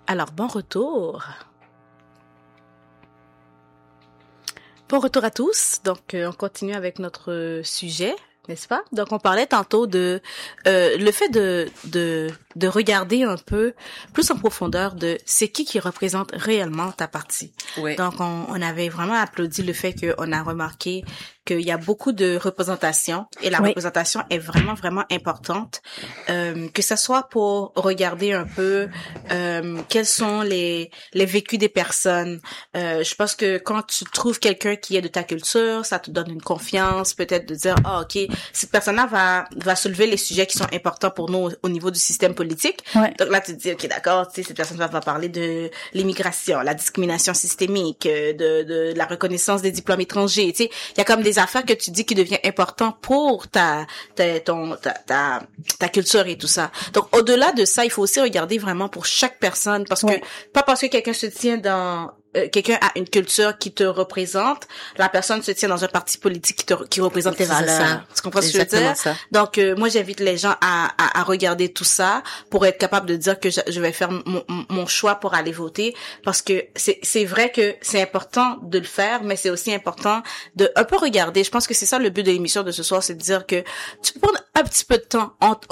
Alors, bon retour. Bon retour à tous. Donc, on continue avec notre sujet, n'est-ce pas? Donc, on parlait tantôt de le fait de regarder un peu plus en profondeur de c'est qui représente réellement ta partie. Oui. Donc, on avait vraiment applaudi le fait qu'on a remarqué qu'il y a beaucoup de représentation et la représentation est vraiment, vraiment importante. Que ça soit pour regarder un peu quels sont les vécus des personnes. Je pense que quand tu trouves quelqu'un qui est de ta culture, ça te donne une confiance, peut-être de dire, ok, cette personne-là va soulever les sujets qui sont importants pour nous au niveau du système politique. Ouais. Donc là, tu te dis, ok, d'accord, tu sais, cette personne va parler de l'immigration, la discrimination systémique, de la reconnaissance des diplômes étrangers, tu sais. Il y a comme des affaires que tu dis qui devient important pour ta culture et tout ça. Donc, au-delà de ça, il faut aussi regarder vraiment pour chaque personne parce que, pas parce que quelqu'un se tient dans quelqu'un a une culture qui te représente, la personne se tient dans un parti politique qui représente tes valeurs. Tu comprends ce que je veux dire? Ça. Donc, moi, j'invite les gens à regarder tout ça pour être capable de dire que je vais faire mon choix pour aller voter parce que c'est vrai que c'est important de le faire, mais c'est aussi important de un peu regarder. Je pense que c'est ça le but de l'émission de ce soir, c'est de dire que tu peux prendre un petit peu de temps.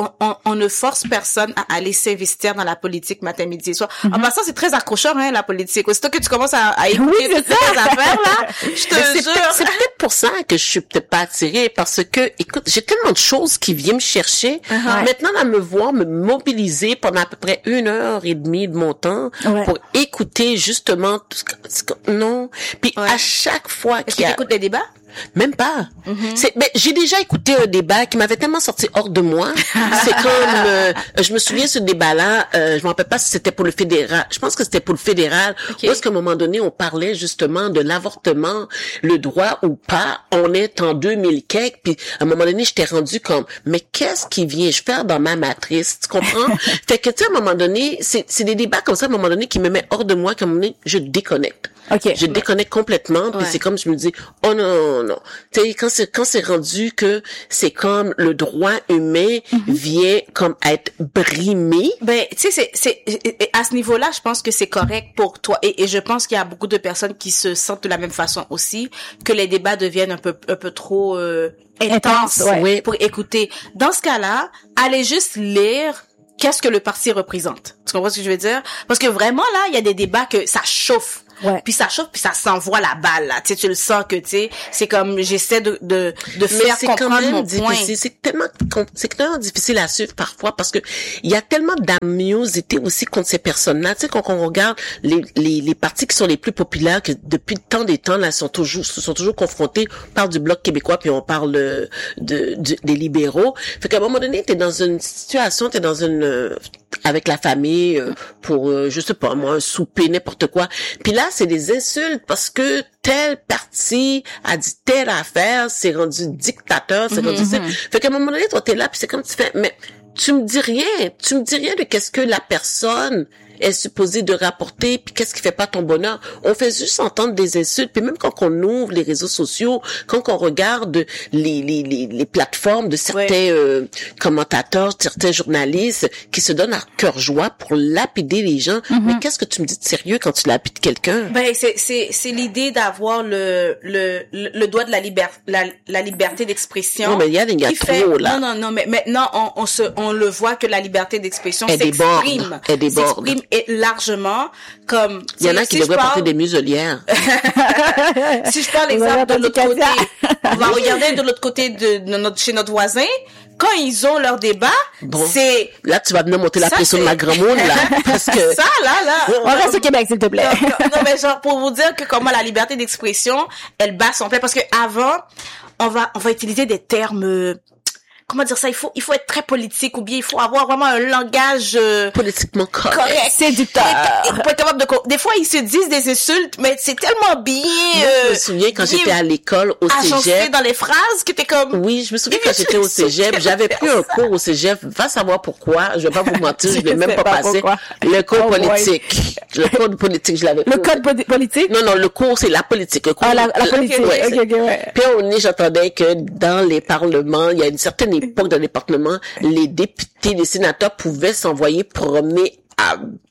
On ne force personne à aller s'investir dans la politique matin, midi et soir. En passant, c'est très accrocheur, hein, la politique. Aussitôt que tu commences à écouter toutes ces affaires là, je te jure. C'est peut-être pour ça que je suis peut-être pas attirée parce que, écoute, j'ai tellement de choses qui viennent me chercher. Maintenant, à me voir me mobiliser pendant à peu près 1h30 de mon temps pour écouter justement tout ce non. Puis à chaque fois qu'il y a... écoutes les débats? Même pas. Mais j'ai déjà écouté un débat qui m'avait tellement sorti hors de moi. C'est comme, je me souviens ce débat-là, je me rappelle pas si c'était pour le fédéral. Je pense que c'était pour le fédéral. Où est-ce qu'à un moment donné, on parlait justement de l'avortement, le droit ou pas. On est en 2000 quelque, puis à un moment donné, j'étais rendu comme, mais qu'est-ce qui vient je faire dans ma matrice? Tu comprends? Fait que tu sais, à un moment donné, c'est des débats comme ça, à un moment donné, qui me met hors de moi, qu'à un moment donné, je déconnecte. Je déconnecte complètement, puis c'est comme je me dis, oh non. Tu sais, quand c'est rendu que c'est comme le droit humain vient comme être brimé. Ben, tu sais, c'est à ce niveau-là, je pense que c'est correct pour toi, et je pense qu'il y a beaucoup de personnes qui se sentent de la même façon aussi, que les débats deviennent un peu trop intenses pour écouter. Dans ce cas-là, allez juste lire qu'est-ce que le parti représente. Tu comprends ce que je veux dire? Parce que vraiment là, il y a des débats que ça chauffe. Puis ça chauffe, puis ça s'envoie la balle, là. Tu sais, tu le sens que, tu sais, c'est comme, j'essaie de faire comprendre mon point. C'est tellement difficile à suivre parfois parce que il y a tellement d'amiosité aussi contre ces personnes-là. Tu sais, quand on regarde les partis qui sont les plus populaires, que depuis tant des temps, là, sont toujours confrontés. On parle du Bloc québécois, puis on parle des libéraux. Fait qu'à un moment donné, t'es dans une situation, avec la famille, pour, je sais pas, moi, un souper, n'importe quoi. Puis là, c'est des insultes parce que tel parti a dit telle affaire, c'est rendu dictateur, c'est rendu ça. Fait qu'à un moment donné, toi, t'es là, puis c'est comme tu fais, mais tu me dis rien de qu'est-ce que la personne est supposée de rapporter, puis qu'est-ce qui fait pas ton bonheur. On fait juste entendre des insultes, puis même quand on ouvre les réseaux sociaux, quand on regarde les plateformes de certains commentateurs, certains journalistes qui se donnent à cœur joie pour lapider les gens, mais qu'est-ce que tu me dis de sérieux quand tu lapides quelqu'un? Ben c'est l'idée d'avoir le droit de la liberté d'expression. Non, mais il y a des gars trop là. Non, mais maintenant on le voit que la liberté d'expression s'exprime. Elle déborde. Et largement, comme... Il y en a qui devraient porter des muselières. Si je prends l'exemple de l'autre côté, on va regarder de l'autre côté chez notre voisin, quand ils ont leur débat, c'est... Là, tu vas venir monter la pression de ma grand-monde, là. Parce que... Ça, là. On reste au Québec, s'il te plaît. Non, mais genre, pour vous dire que comment la liberté d'expression, elle bat son plein. Parce que avant, on va utiliser des termes... Comment dire ça, il faut être très politique, ou bien il faut avoir vraiment un langage politiquement correct, séducteur. Pour être capable des fois ils se disent des insultes, mais c'est tellement bien. Moi, je me souviens quand j'étais à l'école au cégep dans les phrases que t'es comme. Oui, je me souviens quand j'étais au cégep, j'avais pris un cours au cégep. Va savoir pourquoi. Je vais pas vous mentir, je l'ai même pas passé. Le cours politique. Le code politique, je l'avais. Le code politique? Non, le cours c'est la politique. Le cours, la politique. Okay. Puis au nez, j'entendais que dans les parlements, il y a une certaine époque dans les parlements, les députés, les sénateurs pouvaient s'envoyer promener à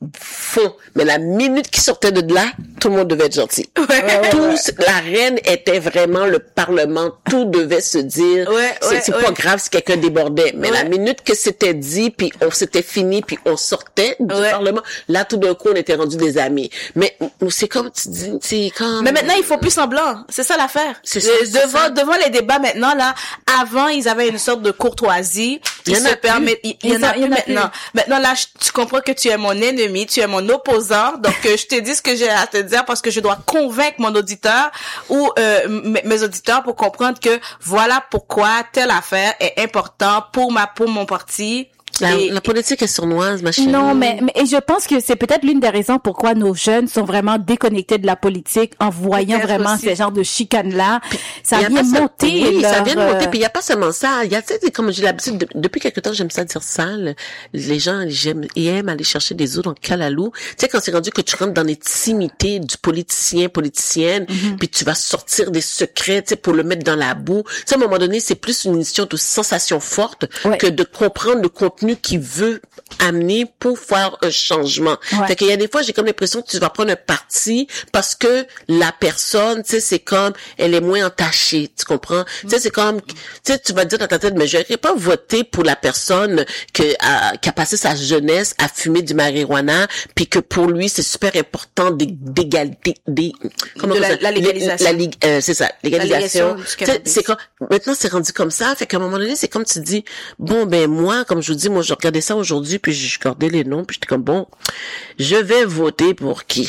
fond. Mais la minute qu'ils sortaient de là, tout le monde devait être gentil. La reine était vraiment le parlement. Tout devait se dire. C'est pas grave si quelqu'un débordait. Mais la minute que c'était dit, puis on s'était fini, puis on sortait du parlement, là, tout d'un coup, on était rendus des amis. Mais c'est comme tu dis, c'est comme... Mais maintenant, il faut plus semblant. C'est ça l'affaire. Devant les débats maintenant, là, avant, ils avaient une sorte de courtoisie. Il y en a plus maintenant. Maintenant, là, tu comprends que tu es mon ennemi, tu es mon opposant, donc je te dis ce que j'ai à te dire parce que je dois convaincre mon auditeur ou mes auditeurs pour comprendre que voilà pourquoi telle affaire est importante pour mon parti. La politique est sournoise, ma chérie. Non, mais je pense que c'est peut-être l'une des raisons pourquoi nos jeunes sont vraiment déconnectés de la politique en voyant vraiment ces genres de chicanes-là. Ça vient monter. Ça vient de monter. Puis il y a pas seulement ça. Il y a, tu sais, comme j'ai l'habitude, depuis quelque temps, j'aime ça dire ça. Les gens, ils aiment aller chercher des os dans le calalou. Tu sais, quand c'est rendu que tu rentres dans l'intimité du politicienne, puis tu vas sortir des secrets, tu sais, pour le mettre dans la boue. Tu sais, à un moment donné, c'est plus une question de sensation forte que de comprendre le contenu qui veut amener pour faire un changement. Fait qu'il y a des fois, j'ai comme l'impression que tu vas prendre un parti parce que la personne, tu sais, c'est comme, elle est moins entachée, tu comprends? Tu sais, c'est comme, tu sais, tu vas dire dans ta tête, mais je vais pas voter pour la personne qui a passé sa jeunesse à fumer du marijuana, puis que pour lui, c'est super important d'égalité, la légalisation. C'est ça, légalisation. C'est comme, maintenant, c'est rendu comme ça. Fait qu'à un moment donné, c'est comme tu dis, bon, ben, moi, comme je vous dis, moi, je regardais ça aujourd'hui, puis je regardais les noms, puis j'étais comme, bon, je vais voter pour qui?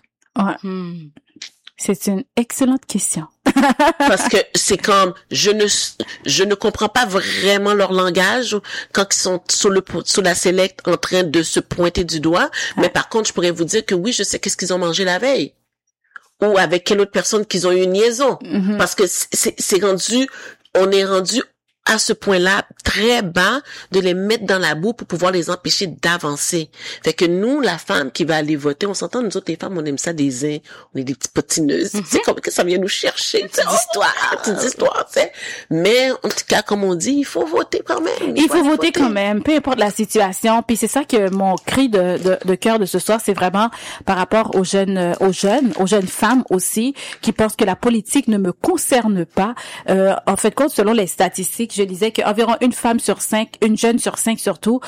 C'est une excellente question. Parce que c'est comme, je ne comprends pas vraiment leur langage quand ils sont sous la select en train de se pointer du doigt, mais par contre, je pourrais vous dire que oui, je sais qu'est-ce qu'ils ont mangé la veille. Ou avec quelle autre personne qu'ils ont eu une liaison. Parce que c'est rendu, on est rendu à ce point-là très bas de les mettre dans la boue pour pouvoir les empêcher d'avancer. Fait que nous, la femme qui va aller voter, on s'entend, nous autres les femmes, on aime ça on est des petites potineuses. C'est comme que ça vient nous chercher, une petite histoire, tu sais. Mais en tout cas, comme on dit, il faut voter quand même. Il faut voter quand même, peu importe la situation. Puis c'est ça que mon cri de cœur de ce soir, c'est vraiment par rapport aux jeunes femmes aussi, qui pensent que la politique ne me concerne pas. En fait, compte, selon les statistiques, je disais qu'environ une jeune sur 5 surtout,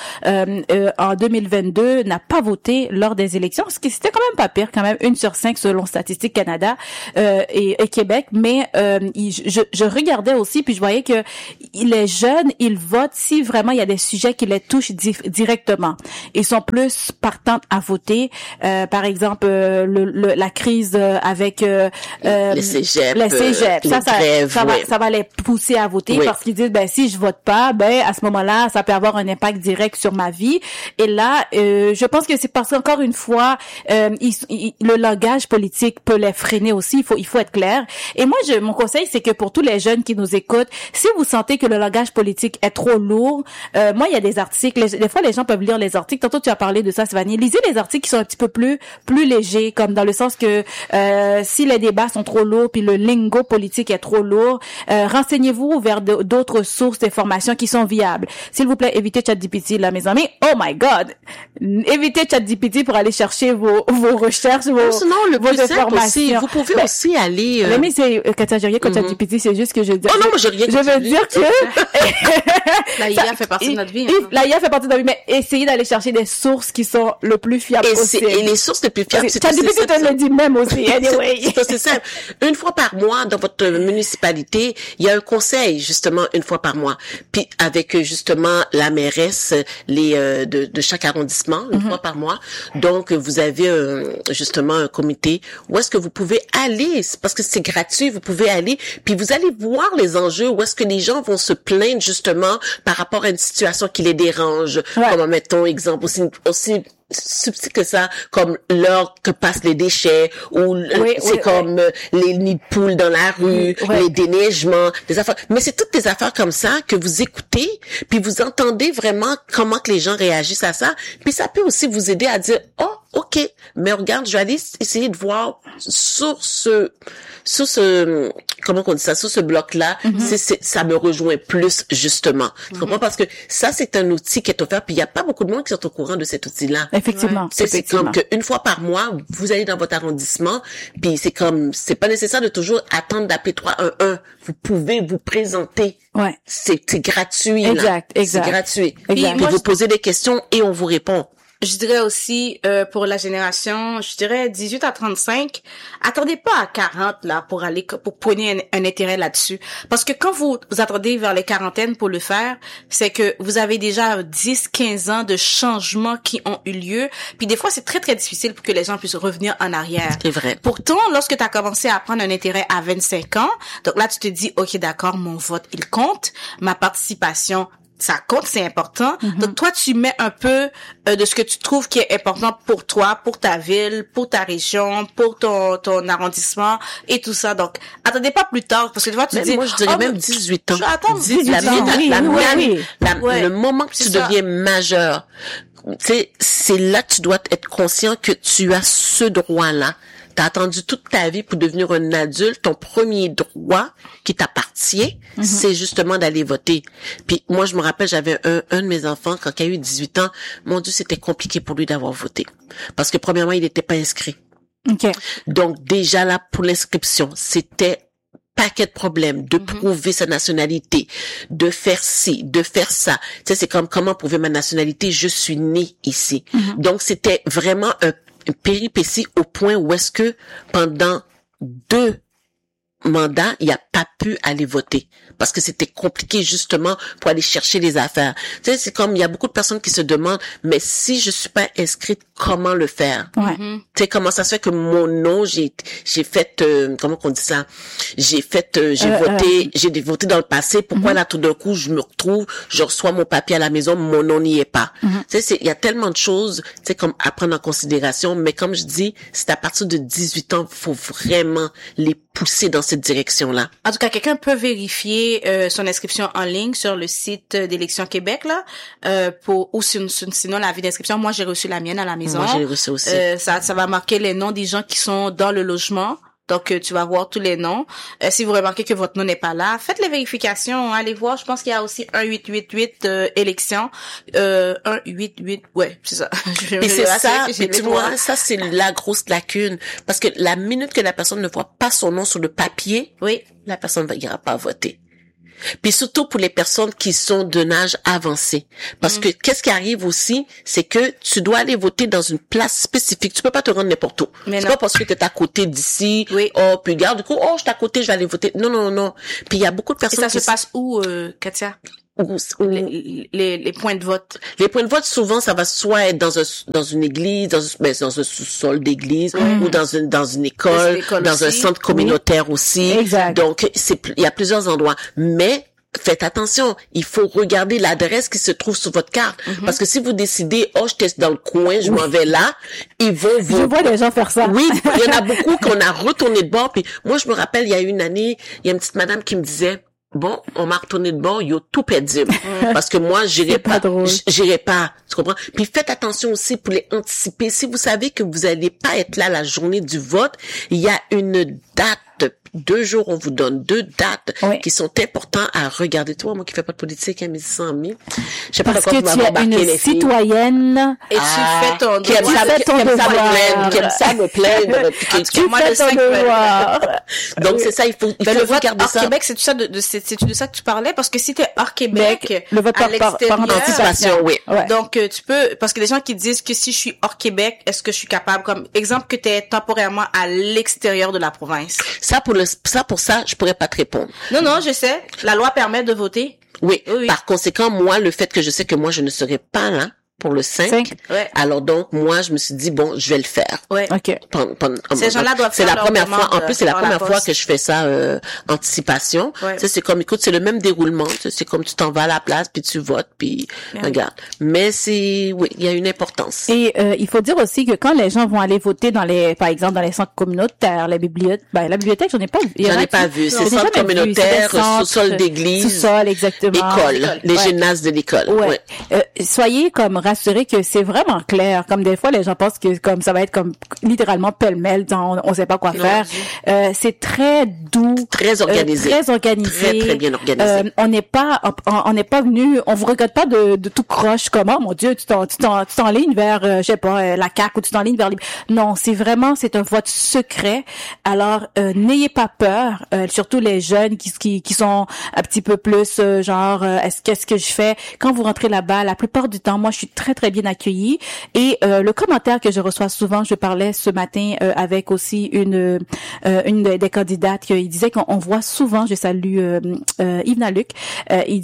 en 2022 n'a pas voté lors des élections, ce qui c'était quand même pas pire, quand même 1 sur 5 selon Statistique Canada et Québec. Mais je regardais aussi, puis je voyais que les jeunes, ils votent si vraiment il y a des sujets qui les touchent directement. Ils sont plus partantes à voter. Par exemple, la crise avec les cégeps, ça va les pousser à voter parce qu'ils disent si je vote pas, à ce moment-là, ça peut avoir un impact direct sur ma vie. Et là, je pense que c'est parce qu'encore une fois, le langage politique peut les freiner aussi. Il faut être clair. Et moi, mon conseil, c'est que pour tous les jeunes qui nous écoutent, si vous sentez que le langage politique est trop lourd, moi, il y a des articles. Des fois, les gens peuvent lire les articles. Tantôt, tu as parlé de ça, Sylvanie. Lisez les articles qui sont un petit peu plus légers, comme dans le sens que si les débats sont trop lourds, puis le lingo politique est trop lourd, renseignez-vous vers d'autres sources d'informations qui sont viables. S'il vous plaît, évitez ChatGPT, là, mes amis. Oh my God! Évitez ChatGPT pour aller chercher vos recherches, sinon, vos informations. Aussi, vous pouvez aussi aller... Mais c'est, Katia, j'ai rien contre ChatGPT, c'est juste que je dis... Oh non, moi, j'ai rien contre je veux dire que... La IA fait partie de notre vie. La IA fait partie de notre vie, mais essayez d'aller chercher des sources qui sont le plus fiables possible. Et les sources les plus fiables, c'est ChatGPT te le dit même aussi, anyway. C'est simple. Une fois par mois, dans votre municipalité, il y a un conseil, justement, une fois par mois. Puis avec justement la mairesse de chaque arrondissement, une fois par mois. Donc vous avez justement un comité où est-ce que vous pouvez aller, parce que c'est gratuit, vous pouvez aller, puis vous allez voir les enjeux, où est-ce que les gens vont se plaindre justement par rapport à une situation qui les dérange. Comme mettons exemple aussi subtil que ça, comme l'heure que passent les déchets, ou comme les nids de poules dans la rue, les déneigements, des affaires. Mais c'est toutes des affaires comme ça que vous écoutez, puis vous entendez vraiment comment que les gens réagissent à ça, puis ça peut aussi vous aider à dire, oh, OK, mais regarde, je vais aller essayer de voir sur ce comment on dit ça, sur ce bloc-là, ça me rejoint plus, justement. Tu comprends? Parce que ça, c'est un outil qui est offert, puis il y a pas beaucoup de monde qui sont au courant de cet outil-là. Effectivement. C'est comme qu'une fois par mois, vous allez dans votre arrondissement, puis c'est pas nécessaire de toujours attendre d'appeler 311. Vous pouvez vous présenter. Ouais. C'est gratuit, là. Exact. C'est gratuit. Exact. Puis vous posez des questions et on vous répond. Je dirais aussi, pour la génération, je dirais 18 à 35, attendez pas à 40, là, pour poigner un intérêt là-dessus. Parce que quand vous attendez vers les quarantaines pour le faire, c'est que vous avez déjà 10, 15 ans de changements qui ont eu lieu. Puis des fois, c'est très, très difficile pour que les gens puissent revenir en arrière. C'est vrai. Pourtant, lorsque tu as commencé à prendre un intérêt à 25 ans, donc là, tu te dis, OK, d'accord, mon vote, il compte. Ma participation, ça compte, c'est important. Donc, toi, tu mets un peu de ce que tu trouves qui est important pour toi, pour ta ville, pour ta région, pour ton arrondissement et tout ça. Donc, attendez pas plus tard, parce que tu vois, tu dis... Moi, je dirais même 18 ans. Je vais attendre 18 ans. Le moment que tu deviens majeur, tu sais, c'est là que tu dois être conscient que tu as ce droit-là. T'as attendu toute ta vie pour devenir un adulte. Ton premier droit qui t'appartient, c'est justement d'aller voter. Puis moi, je me rappelle, j'avais un de mes enfants, quand il a eu 18 ans, mon Dieu, c'était compliqué pour lui d'avoir voté. Parce que premièrement, il n'était pas inscrit. OK. Donc déjà là, pour l'inscription, c'était paquet de problèmes, de prouver sa nationalité, de faire ci, de faire ça. Tu sais, c'est comme comment prouver ma nationalité, je suis né ici. Donc c'était vraiment une péripétie au point où est-ce que pendant 2 mandats, il a pas pu aller voter parce que c'était compliqué justement pour aller chercher les affaires. Tu sais, c'est comme il y a beaucoup de personnes qui se demandent, mais si je suis pas inscrite, comment le faire? Ouais. Tu sais, comment ça se fait que mon nom, j'ai fait, comment qu'on dit ça? J'ai voté dans le passé. Pourquoi là, tout d'un coup, je me retrouve, je reçois mon papier à la maison, mon nom n'y est pas. Tu sais, il y a tellement de choses, tu sais, comme à prendre en considération. Mais comme je dis, c'est à partir de 18 ans, faut vraiment les pousser dans cette direction-là. En tout cas, quelqu'un peut vérifier son inscription en ligne sur le site d'Élections Québec, là, ou sinon l'avis d'inscription. Moi, j'ai reçu la mienne à la maison. Moi, j'ai reçu aussi. Ça va marquer les noms des gens qui sont dans le logement. Donc, tu vas voir tous les noms. Si vous remarquez que votre nom n'est pas là, faites les vérifications. Allez voir. Je pense qu'il y a aussi 1888 élections. 188, ouais, c'est ça. Et c'est ça, mais tu vois, ça, c'est la grosse lacune. Parce que la minute que la personne ne voit pas son nom sur le papier, oui, la personne ne ira pas voter. Puis surtout pour les personnes qui sont d'un âge avancé. Parce que qu'est-ce qui arrive aussi, c'est que tu dois aller voter dans une place spécifique. Tu peux pas te rendre n'importe où. C'est pas parce que tu es à côté d'ici. Oui. Oh, puis regarde, du coup, oh, je suis à côté, je vais aller voter. Non. Puis il y a beaucoup de personnes et ça se passe où, Katia? Les points de vote. Les points de vote, souvent, ça va soit être dans une église, dans un sous-sol d'église, ou dans une école, dans un centre communautaire aussi. Exact. Donc, il y a plusieurs endroits. Mais, faites attention, il faut regarder l'adresse qui se trouve sur votre carte. Parce que si vous décidez, oh, j'étais dans le coin, je m'en vais là, ils vont vous... Je vois des gens faire ça. Oui, il y en a beaucoup qu'on a retourné de bord. Puis moi, je me rappelle, il y a une année, il y a une petite madame qui me disait, bon, on m'a retourné de bord, yo tout perdu. Parce que moi, j'irai pas, tu comprends? Puis faites attention aussi pour les anticiper. Si vous savez que vous allez pas être là la journée du vote, il y a une date. 2 jours, on vous donne 2 dates qui sont importantes à regarder. Toi, moi qui fais pas de politique, hein, mais 100 000. Je sais pas parce que tu es une citoyenne et tu fais ton qui aime ça me plaindre. Tu fais ton devoir. Donc c'est ça, il faut regarder ça. Hors Québec, c'est de ça que tu parlais, parce que si t'es hors Québec, le vote par anticipation, oui. Donc tu peux, parce que les gens qui disent que si je suis hors Québec, est-ce que je suis capable, comme exemple que t'es temporairement à l'extérieur de la province. Pour ça, je pourrais pas te répondre. Non, je sais. La loi permet de voter. Oui. Par conséquent, moi, le fait que je sais que moi, je ne serai pas là pour le 5. Ouais. Alors donc, moi, je me suis dit, bon, je vais le faire. Ouais. OK. Ces gens-là doivent faire la première fois, en plus, c'est la première fois poste. que je fais ça, anticipation. Ouais. Tu sais, c'est comme, écoute, c'est le même déroulement. C'est comme tu t'en vas à la place, puis tu votes, puis regarde. Mais oui, il y a une importance. Et il faut dire aussi que quand les gens vont aller voter par exemple, dans les centres communautaires, la bibliothèque, j'en ai pas vu. J'en ai pas vu. C'est centre communautaire, sous-sol d'église. Sous-sol, exactement. École. Les gymnases de l'école. Ouais. Soyez comme rassurer que c'est vraiment clair. Comme des fois, les gens pensent que comme ça va être comme littéralement pêle-mêle, on sait pas quoi faire. C'est très doux, très organisé, très bien organisé. On n'est pas venu, on vous regarde pas de tout croche comme oh mon Dieu, tu t'enlignes vers je sais pas la CAQ ou tu t'enlignes vers non, c'est un vote secret. Alors n'ayez pas peur, surtout les jeunes qui sont un petit peu plus genre qu'est-ce que je fais quand vous rentrez là-bas. La plupart du temps, moi je suis très très bien accueillie et le commentaire que je reçois souvent, je parlais ce matin avec aussi une des candidates qui disait qu'on voit souvent, je salue Yves Naluc, il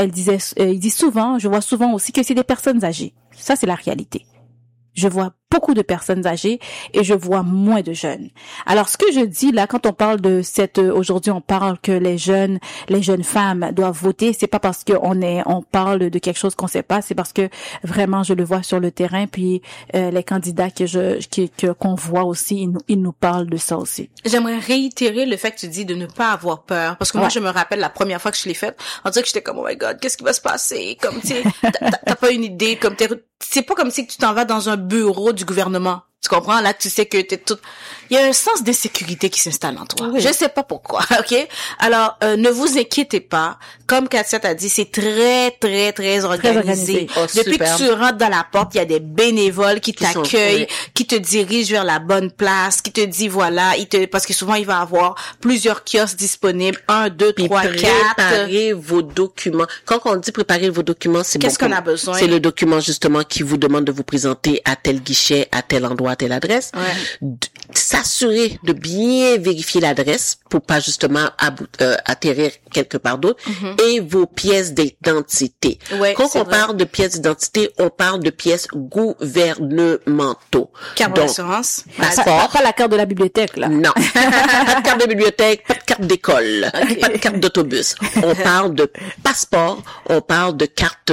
dit souvent, je vois souvent aussi que c'est des personnes âgées. Ça c'est la réalité. Je vois beaucoup de personnes âgées et je vois moins de jeunes. Alors, ce que je dis là, quand on parle de aujourd'hui, on parle que les jeunes femmes doivent voter, c'est pas parce on parle de quelque chose qu'on sait pas, c'est parce que vraiment, je le vois sur le terrain, puis les candidats qu'on voit aussi, ils nous parlent de ça aussi. J'aimerais réitérer le fait que tu dis de ne pas avoir peur, parce que moi, je me rappelle la première fois que je l'ai faite, on dirait que j'étais comme, oh my God, qu'est-ce qui va se passer? Comme, tu sais, t'as pas une idée, comme c'est pas comme si tu t'en vas dans un bureau du gouvernement. Tu comprends? Là, tu sais que t'es tout... Il y a un sens d'insécurité qui s'installe en toi. Oui. Je sais pas pourquoi, OK? Alors, ne vous inquiétez pas. Comme Katia t'a dit, c'est très, très, très organisé. Oh, depuis que tu rentres dans la porte, il y a des bénévoles qui t'accueillent, qui te dirigent vers la bonne place, qui te dit voilà, parce que souvent, il va y avoir plusieurs kiosques disponibles. 1, 2, 3, 4. Préparez vos documents. Quand on dit préparer vos documents, c'est qu'est-ce qu'on a besoin? C'est le document, justement, qui vous demande de vous présenter à tel guichet, à tel endroit, à telle adresse. Ouais. S'assurer de bien vérifier l'adresse pour pas justement atterrir quelque part d'autre et vos pièces d'identité. Ouais, quand on parle de pièces d'identité, on parle de pièces gouvernementaux. Carte d'assurance. Passeport. Pas la carte de la bibliothèque, là. Non. Pas de carte de bibliothèque, pas de carte d'école, pas de carte d'autobus. On parle de passeport, on parle de carte,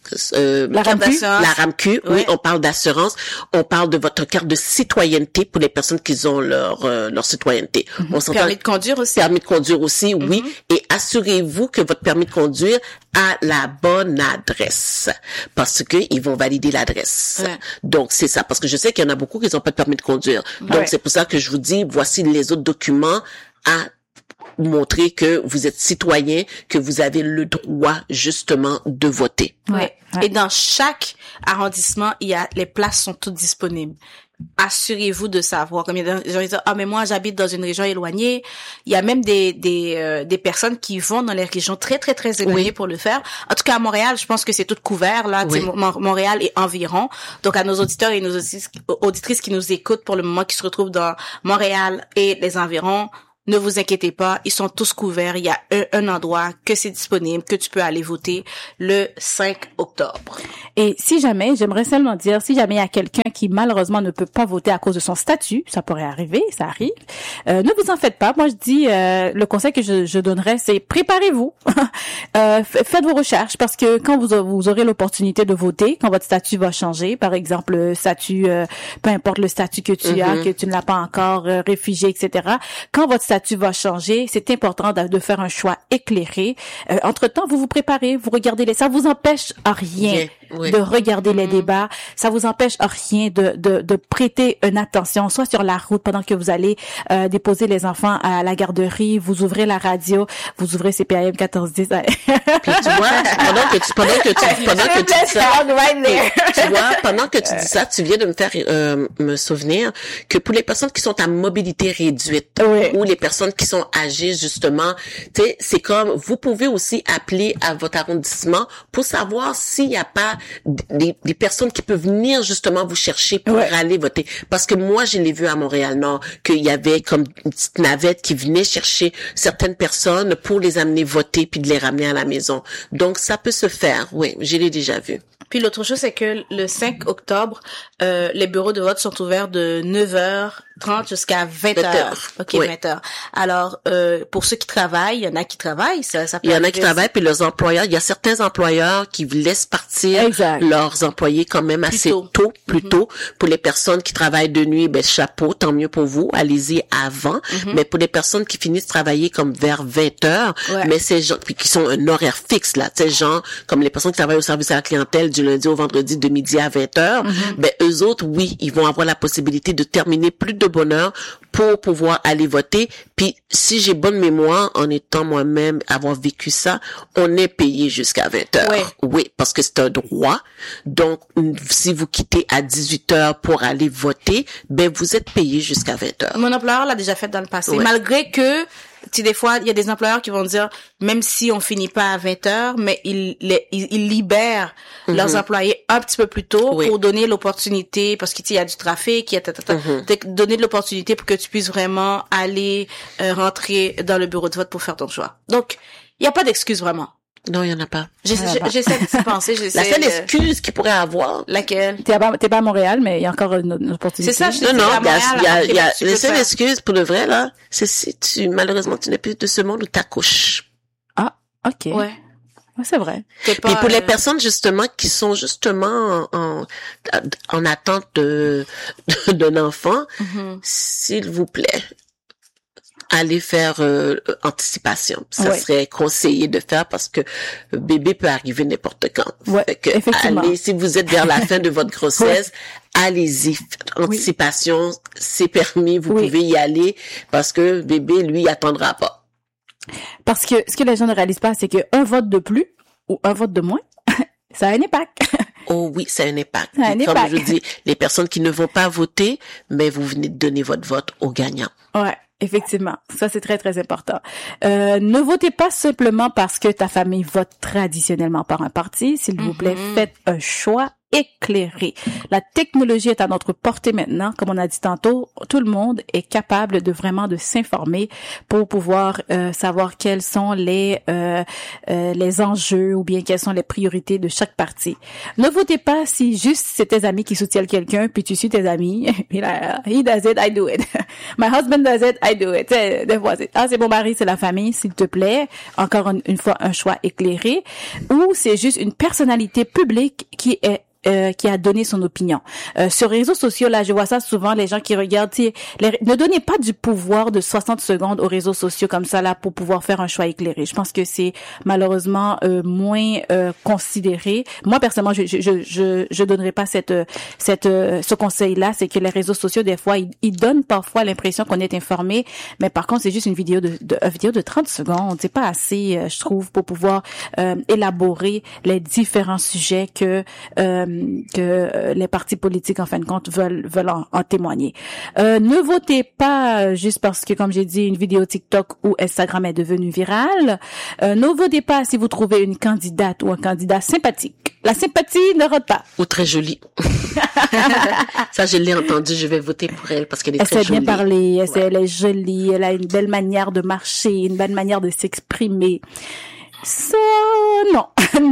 la RAMQ, oui, on parle d'assurance, on parle de votre carte de citoyenneté pour les personnes qui ont leur citoyenneté. On s'entend. Permis de conduire aussi. Permis de conduire aussi, oui. Et assurez-vous que votre permis de conduire a la bonne adresse. Parce que ils vont valider l'adresse. Ouais. Donc, c'est ça. Parce que je sais qu'il y en a beaucoup qui n'ont pas de permis de conduire. Donc, c'est pour ça que je vous dis, voici les autres documents à montrer que vous êtes citoyen, que vous avez le droit, justement, de voter. Ouais. Et dans chaque arrondissement, les places sont toutes disponibles. Assurez-vous de savoir. Comme il y a des gens qui disent, mais moi, j'habite dans une région éloignée. Il y a même des personnes qui vont dans les régions très, très, très éloignées pour le faire. En tout cas, à Montréal, je pense que c'est tout couvert, là. Oui. Montréal et environ. Donc, à nos auditeurs et nos auditrices qui nous écoutent pour le moment, qui se retrouvent dans Montréal et les environs, ne vous inquiétez pas, ils sont tous couverts. Il y a un endroit que c'est disponible, que tu peux aller voter le 5 octobre. Et si jamais, j'aimerais seulement dire, si jamais il y a quelqu'un qui malheureusement ne peut pas voter à cause de son statut, ça pourrait arriver, ça arrive, ne vous en faites pas. Moi, je dis, le conseil que je donnerais, c'est préparez-vous. Faites vos recherches parce que quand vous aurez l'opportunité de voter, quand votre statut va changer, par exemple, le statut, peu importe le statut que tu as, que tu ne l'as pas encore, réfugié, etc., quand votre statut va changer, c'est important de faire un choix éclairé. Entre-temps, vous vous préparez, vous regardez ça vous empêche à rien de regarder les débats, ça vous empêche à rien de prêter une attention, soit sur la route pendant que vous allez déposer les enfants à la garderie, vous ouvrez la radio, vous ouvrez CPAM 1410. Puis tu vois, pendant que tu dis ça, tu viens de me faire me souvenir que pour les personnes qui sont à mobilité réduite ou les personnes qui sont âgées justement, tu sais, c'est comme vous pouvez aussi appeler à votre arrondissement pour savoir s'il n'y a pas des personnes qui peuvent venir justement vous chercher pour aller voter. Parce que moi, je l'ai vu à Montréal-Nord qu'il y avait comme une petite navette qui venait chercher certaines personnes pour les amener voter puis de les ramener à la maison. Donc, ça peut se faire. Oui, je l'ai déjà vu. Puis l'autre chose, c'est que le 5 octobre, les bureaux de vote sont ouverts de 9h 30 jusqu'à 20 heures. OK, oui. 20 heures. Alors, pour ceux qui travaillent, il y en a qui travaillent, ça peut Il y en a qui arriver travaillent, puis leurs employeurs, il y a certains employeurs qui laissent partir Exact. leurs employés quand même assez tôt, plus tôt. Pour les personnes qui travaillent de nuit, ben chapeau, tant mieux pour vous, allez-y avant. Mais pour les personnes qui finissent de travailler comme vers 20 heures, mais ces gens, puis qui sont un horaire fixe, là, ces gens, comme les personnes qui travaillent au service à la clientèle du lundi au vendredi de midi à 20 heures, ben eux autres, oui, ils vont avoir la possibilité de terminer plus de bonne heure pour pouvoir aller voter. Puis si j'ai bonne mémoire, en étant moi-même, avoir vécu ça, on est payé jusqu'à 20 heures. Ouais. Oui, parce que c'est un droit. Donc, si vous quittez à 18 heures pour aller voter, ben vous êtes payé jusqu'à 20 heures. Mon employeur l'a déjà fait dans le passé. Ouais. Malgré que, tu sais, des fois, il y a des employeurs qui vont dire, même si on finit pas à 20 heures, mais ils libèrent leurs employés un petit peu plus tôt pour donner l'opportunité, parce que, tu sais, il y a du trafic, il y a donner de l'opportunité pour que tu puisses vraiment aller rentrer dans le bureau de vote pour faire ton choix. Donc, il y a pas d'excuse vraiment. Non, il y en a pas. J'essaie d'y penser, La seule excuse qu'il pourrait avoir. Laquelle? T'es pas à Montréal, mais il y a encore une opportunité. C'est ça, je te dis, Non, à Montréal, il y a après, la seule excuse pour le vrai, là, c'est si malheureusement tu n'es plus de ce monde où t'accouches. Ah, ok. Ouais. Ouais, c'est vrai. T'es pas, Puis pour les personnes justement qui sont justement en attente d'un enfant, s'il vous plaît, allez faire anticipation. Ça serait conseillé de faire parce que bébé peut arriver n'importe quand. Ouais, fait que effectivement. allez, si vous êtes vers la fin de votre grossesse, allez-y. Anticipation, c'est permis, vous pouvez y aller parce que bébé, lui, il attendra pas. Parce que ce que les gens ne réalisent pas, c'est qu'un vote de plus ou un vote de moins, ça a un impact. Oh oui, ça a un impact. Ça a un Comme impact. je dis, les personnes qui ne vont pas voter, mais vous venez de donner votre vote au gagnant. Ouais. Effectivement, ça c'est très très important. Ne votez pas simplement parce que ta famille vote traditionnellement par un parti. S'il vous plaît, faites un choix éclairé. La technologie est à notre portée maintenant. Comme on a dit tantôt, tout le monde est capable de vraiment de s'informer pour pouvoir savoir quels sont les enjeux ou bien quelles sont les priorités de chaque parti. Ne votez pas si juste c'est tes amis qui soutiennent quelqu'un puis tu suis tes amis. Puis là, he does it, I do it. My husband does it, I do it. Des fois, c'est mon mari, c'est la famille, s'il te plaît. Encore une fois, un choix éclairé. Ou c'est juste une personnalité publique qui a donné son opinion. Sur les réseaux sociaux, là, je vois ça souvent, les gens qui regardent, ne donnez pas du pouvoir de 60 secondes aux réseaux sociaux comme ça, là, pour pouvoir faire un choix éclairé. Je pense que c'est malheureusement moins considéré. Moi, personnellement, je donnerais pas ce conseil-là, c'est que les réseaux sociaux, des fois, ils donnent parfois l'impression qu'on est informé, mais par contre, c'est juste une vidéo de 30 secondes. C'est pas assez, je trouve, pour pouvoir élaborer les différents sujets que les partis politiques, en fin de compte, veulent en témoigner. Ne votez pas juste parce que, comme j'ai dit, une vidéo TikTok ou Instagram est devenue virale. Ne votez pas si vous trouvez une candidate ou un candidat sympathique. La sympathie ne rote pas. Ou très jolie. Ça, je l'ai entendu, je vais voter pour elle parce qu'elle est très jolie. Elle sait bien parler, elle est jolie, elle a une belle manière de marcher, une belle manière de s'exprimer. Ça, non,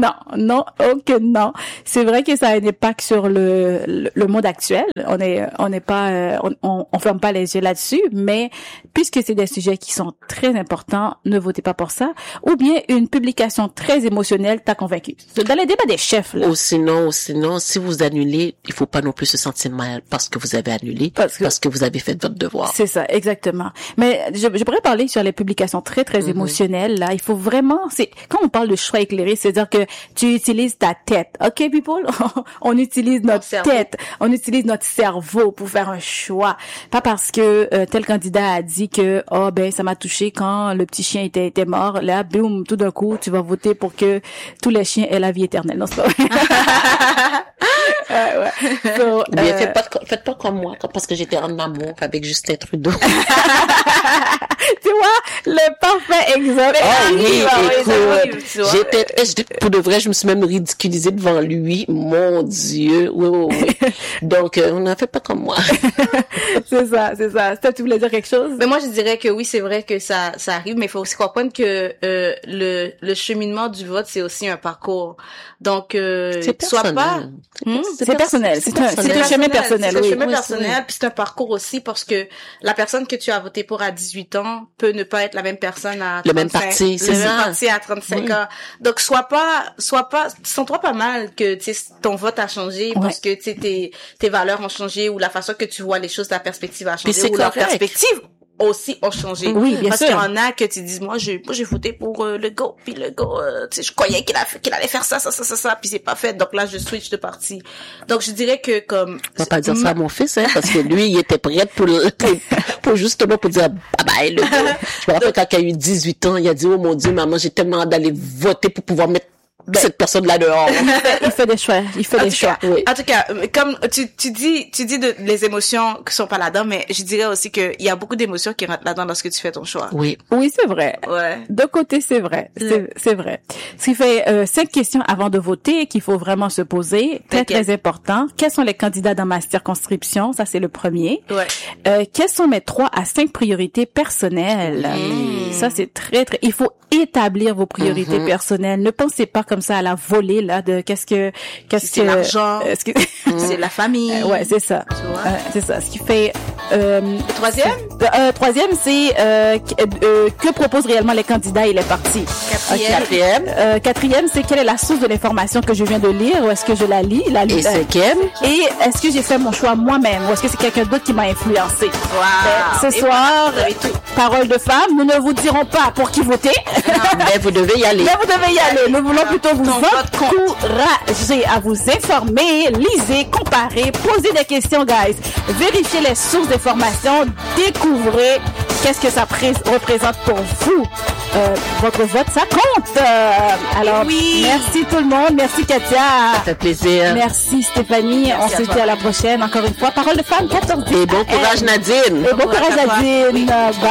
non. C'est vrai que ça a un impact sur le monde actuel. On ferme pas les yeux là-dessus, mais puisque c'est des sujets qui sont très importants, ne votez pas pour ça. Ou bien une publication très émotionnelle t'a convaincu. Dans les débats des chefs, là. Ou sinon, si vous annulez, il faut pas non plus se sentir mal parce que vous avez annulé, parce que vous avez fait votre devoir. C'est ça, exactement. Mais je pourrais parler sur les publications très, très émotionnelles, là. Il faut vraiment, quand on parle de choix éclairé, c'est-à-dire que tu utilises ta tête. OK, people? On utilise notre tête. On utilise notre cerveau pour faire un choix. Pas parce que tel candidat a dit que, ça m'a touché quand le petit chien était mort. Là, boum, tout d'un coup, tu vas voter pour que tous les chiens aient la vie éternelle. Non, c'est pas vrai. Ouais. So, bien, faites pas comme moi, parce que j'étais en amour avec Justin Trudeau. Tu vois, le parfait exemple. Écoute, pour de vrai, je me suis même ridiculisée devant lui. Mon Dieu, oui. Donc, on n'en fait pas comme moi. C'est ça. Ça, tu voulais dire quelque chose? Mais moi, je dirais que oui, c'est vrai que ça arrive, mais il faut aussi comprendre que le cheminement du vote, c'est aussi un parcours. Donc, c'est sois pas... C'est personnel. C'est un chemin personnel. C'est un chemin oui, personnel, puis c'est un parcours aussi parce que la personne que tu as voté pour à 18 ans peut ne pas être la même personne à 35. Le même parti, c'est ça. Le même parti à 35 ans. Donc, sens-toi pas mal que, tu sais, ton vote a changé parce que, tu sais, tes valeurs ont changé ou la façon que tu vois les choses, ta perspective a changé ou la perspective aussi ont changé. Oui, bien parce sûr. qu'il y en a que tu dis, moi j'ai voté pour le go, puis le go, tu sais, je croyais qu'il allait faire ça, puis c'est pas fait. Donc là, je switch de parti. Donc je dirais que comme... On va pas dire ça à mon fils, hein, parce que lui, il était prêt pour justement pour dire, bye, le go. Je me rappelle quand il a eu 18 ans, il a dit, oh mon Dieu, maman, j'ai tellement hâte d'aller voter pour pouvoir mettre cette personne-là dehors. Il fait des choix. Oui. En tout cas, comme tu dis les émotions qui sont pas là-dedans, mais je dirais aussi que il y a beaucoup d'émotions qui rentrent là-dedans lorsque tu fais ton choix. Oui, c'est vrai. Ouais. De côté, c'est vrai. C'est vrai. Ce qui fait 5 questions avant de voter qu'il faut vraiment se poser. Très important. Quels sont les candidats dans ma circonscription? Ça, c'est le premier. Ouais. Quelles sont mes 3 à 5 priorités personnelles? Ça, c'est très. Il faut établir vos priorités personnelles. Ne pensez pas comme ça à la volée là de c'est l'argent, c'est la famille. Ouais, c'est ça. C'est ça. Ce qui fait Troisième, c'est que proposent réellement les candidats et les partis. Quatrième, c'est quelle est la source de l'information que je viens de lire ou est-ce que je la lis? Et cinquième, et est-ce que j'ai fait mon choix moi-même ou est-ce que c'est quelqu'un d'autre qui m'a influencé? Wow. Ce soir, parole de femme, nous ne vous dirons pas pour qui voter. mais vous devez y aller. Nous voulons plutôt vous encourager à vous informer, lisez, comparez, posez des questions, guys. Vérifiez les sources d'informations, découvrez qu'est-ce que ça représente pour vous. Votre vote, ça compte. Alors, merci tout le monde. Merci Katia. Ça fait plaisir. Merci Stéphanie. On se dit à la prochaine. Encore une fois, parole de femme 14. Et bon courage Nadine. Et bon courage Nadine.